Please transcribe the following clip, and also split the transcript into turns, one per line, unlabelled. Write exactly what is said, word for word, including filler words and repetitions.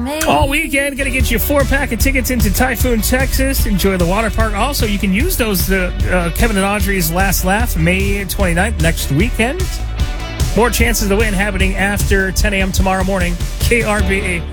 All weekend, going to get you a four-pack of tickets into Typhoon, Texas. Enjoy the water park. Also, you can use those, uh, uh, Kevin and Audrey's Last Laugh, May twenty-ninth, next weekend. More chances to win happening after ten a.m. tomorrow morning. K R B A.